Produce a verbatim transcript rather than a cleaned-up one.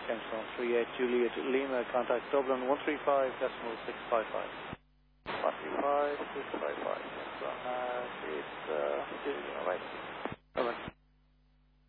Jameson three eight Juliet Lima, contact Dublin one three five decimal six five five. one three five six five five. It's on, uh, it's, uh, right.